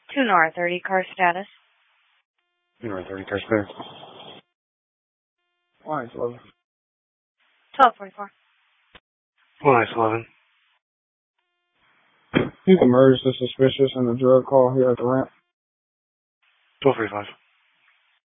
2 North 30, car status. 2 North 30, car clear. Line 11. 1244. Line 11. You can merge the suspicious and the drug call here at the ramp. 1235.